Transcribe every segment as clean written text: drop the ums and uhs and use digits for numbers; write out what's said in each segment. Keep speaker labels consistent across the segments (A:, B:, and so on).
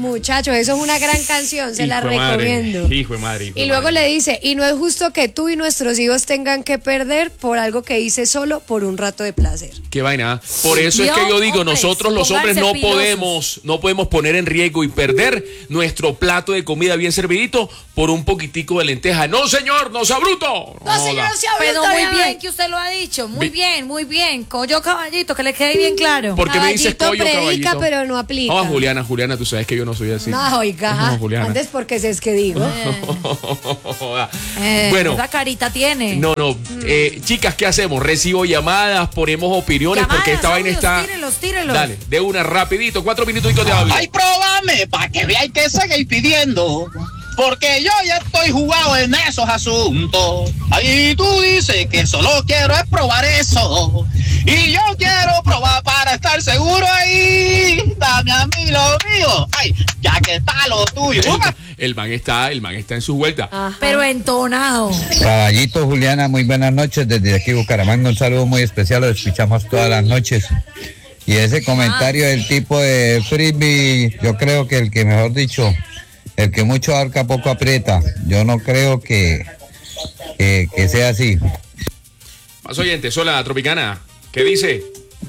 A: muchachos, eso es una gran canción, se la recomiendo.
B: Hijo de madre.
A: Y luego le dice, y no es justo que tú y nuestros hijos tengan que perder por algo que hice solo por un rato de placer.
B: Qué vaina. Por eso es que yo digo, nosotros los hombres no podemos poner en riesgo y perder nuestro plato de comida bien servidito por un poquitico de lenteja. No, señor, no sea bruto.
C: No, señor, no sea bruto. Pero muy bien que usted lo ha dicho, muy bien. Collo caballito, que le quede bien claro.
B: ¿Por qué me dices collo
A: predica,
B: caballito?
A: pero no aplica.
B: No, Juliana, tú sabes que yo no soy así.
A: No, oiga, antes porque es que digo.
B: Bueno.
C: Esa carita tiene.
B: No. Chicas, ¿qué hacemos? Recibo llamadas, ponemos opiniones, porque esta vaina está...
C: Tírelos.
B: Dale, de una, rapidito, 4 minutitos de audio.
D: Ay, próbame, para que veáis que seguís pidiendo. Porque yo ya estoy jugado en esos asuntos. Ahí tú dices que solo quiero es probar eso. Y yo quiero probar para estar seguro ahí. Dame a mí lo mío. Ay, ya que está lo tuyo.
B: El man está en su vuelta.
C: Ajá. Pero entonado.
E: Caballito, Juliana, muy buenas noches. Desde aquí Bucaramanga, un saludo muy especial. Lo escuchamos todas las noches. Y ese comentario del tipo de Frisbee, yo creo que el que, mejor dicho, el que mucho abarca poco aprieta. Yo no creo que sea así.
B: Más oyentes, hola, Tropicana. ¿Qué dice?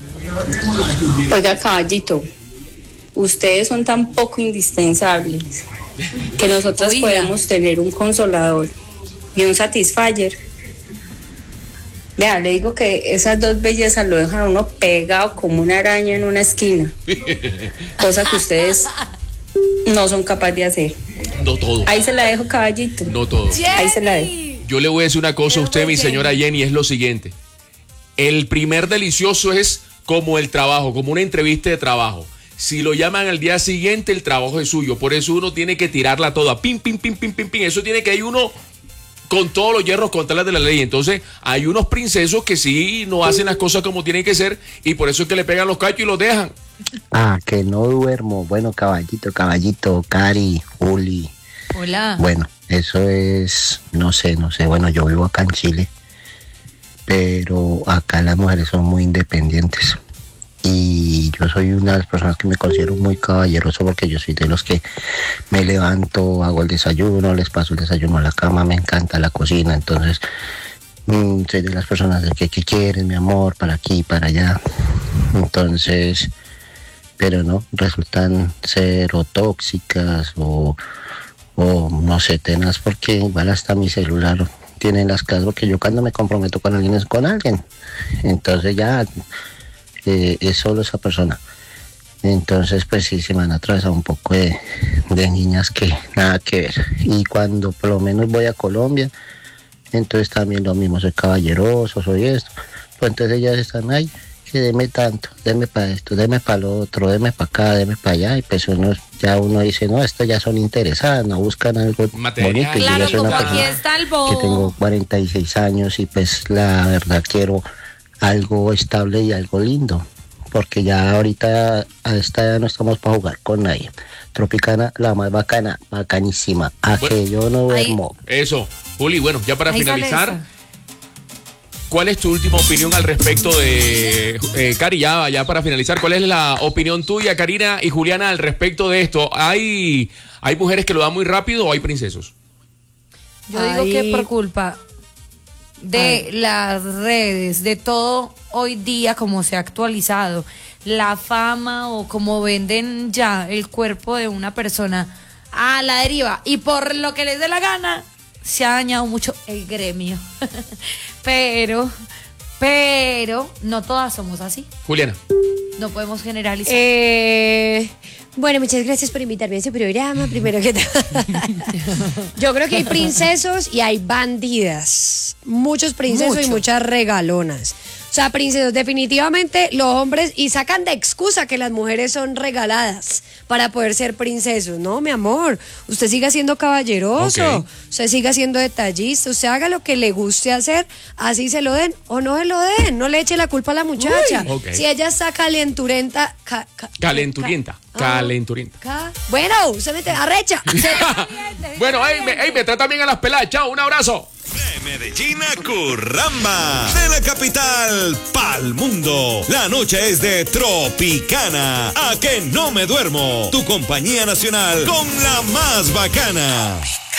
F: Oiga, caballito, ustedes son tan poco indispensables que nosotras podemos tener un consolador y un Satisfyer. Vea, le digo que esas dos bellezas lo dejan a uno pegado como una araña en una esquina. Cosa que ustedes no son capaces de hacer.
B: No todo.
F: Ahí se la dejo, caballito.
B: No todo.
F: Ahí se la dejo.
B: Yo le voy a decir una cosa a usted, mi señora Jenny, es lo siguiente. El primer delicioso es como el trabajo, como una entrevista de trabajo. Si lo llaman al día siguiente, el trabajo es suyo. Por eso uno tiene que tirarla toda. Pim. Eso tiene que ir uno con todos los hierros contra las de la ley. Entonces, hay unos princesos que sí no hacen las cosas como tienen que ser y por eso es que le pegan los cachos y los dejan.
G: Que no duermo. Bueno, caballito, Cari, Juli.
C: Hola.
G: Bueno, eso es, no sé. Bueno, yo vivo acá en Chile, pero acá las mujeres son muy independientes. Y yo soy una de las personas que me considero muy caballeroso porque yo soy de los que me levanto, hago el desayuno, les paso el desayuno a la cama, me encanta la cocina, entonces soy de las personas de que quieren, mi amor, para aquí, para allá. Entonces, pero no, resultan ser o tóxicas o no sé, tenaz, porque igual hasta mi celular tiene las claves, porque yo cuando me comprometo con alguien es con alguien. Entonces ya... es solo esa persona. Entonces pues sí se me han atravesado un poco de niñas que nada que ver. Y cuando por lo menos voy a Colombia, entonces también lo mismo, soy caballeroso, soy esto. Pues entonces ellas están ahí, que deme tanto, deme para esto, deme para lo otro, deme para acá, deme para allá. Y pues uno dice, no, esto ya son interesadas, no buscan algo bonito. Y
C: claro,
G: yo soy una
C: aquí
G: persona
C: está el bobo.
G: que tengo 46 años y pues la verdad quiero algo estable y algo lindo, porque ya ahorita a esta edad no estamos para jugar con nadie. Tropicana, la más bacana, bacanísima, que yo no duermo.
B: Eso, Juli, bueno, ya para
C: ahí
B: finalizar, ¿cuál es tu última opinión al respecto de, Cari, ya para finalizar, cuál es la opinión tuya, Karina y Juliana, al respecto de esto? ¿Hay mujeres que lo dan muy rápido o hay princesos?
C: Yo digo que por culpa de las redes, de todo hoy día como se ha actualizado, la fama o como venden ya el cuerpo de una persona a la deriva y por lo que les dé la gana, se ha dañado mucho el gremio. pero no todas somos así.
B: Juliana.
C: No podemos generalizar.
A: Bueno, muchas gracias por invitarme a ese programa, primero que todo. Yo creo que hay princesos y hay bandidas. Muchos princesos y muchas regalonas. O sea, princesos, definitivamente los hombres, y sacan de excusa que las mujeres son regaladas para poder ser princesos. No, mi amor, usted siga siendo caballeroso, usted siga siendo detallista, usted haga lo que le guste hacer, así se lo den o no se lo den, no le eche la culpa a la muchacha. Si ella está calenturenta...
B: Calenturienta.
A: Bueno, usted me arrecha.
B: Bueno, me trata bien a las peladas, chao, un abrazo.
H: De Medellín a Curramba, de la capital pa'l mundo. La noche es de Tropicana. A que no me duermo. Tu compañía nacional con la más bacana.